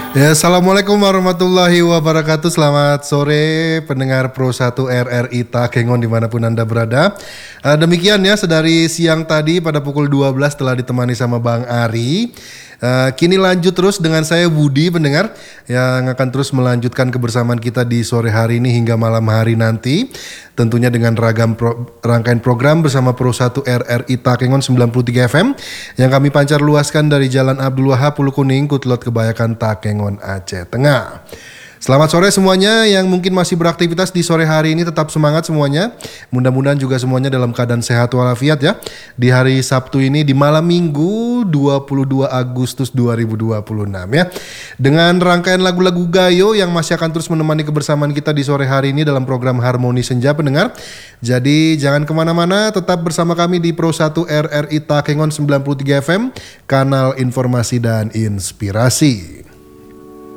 Ya, Assalamualaikum warahmatullahi wabarakatuh. Selamat sore pendengar Pro 1 RRI Takengon dimanapun Anda berada. Demikian ya, sedari siang tadi pada pukul 12 telah ditemani sama Bang Ari. Kini lanjut terus dengan saya Budi pendengar yang akan terus melanjutkan kebersamaan kita di sore hari ini hingga malam hari nanti. Tentunya dengan rangkaian program bersama Pro 1 RRI Takengon 93 FM yang kami pancar luaskan dari Jalan Abdul Wahab, Pulau Kuning, Kutlot Kebayakan, Takengon, Aceh Tengah. Selamat sore semuanya yang mungkin masih beraktivitas di sore hari ini, tetap semangat semuanya. Mudah-mudahan juga semuanya dalam keadaan sehat walafiat ya. Di hari Sabtu ini di malam Minggu 22 Agustus 2026 ya. Dengan rangkaian lagu-lagu Gayo yang masih akan terus menemani kebersamaan kita di sore hari ini dalam program Harmoni Senja pendengar. Jadi jangan kemana-mana, tetap bersama kami di Pro 1 RRI Takengon 93 FM, kanal informasi dan inspirasi.